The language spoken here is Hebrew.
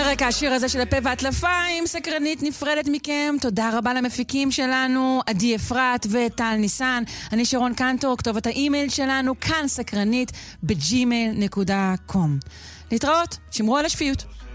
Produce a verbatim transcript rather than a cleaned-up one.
ברקע השיר הזה של הפה והטלפיים, סקרנית נפרדת מכם. תודה רבה למפיקים שלנו, עדי אפרת וטל ניסן. אני שרון קנטור, כתובת האימייל שלנו כאן סקרנית בג'ימייל נקודה קום. להתראות, שמרו על השפיות.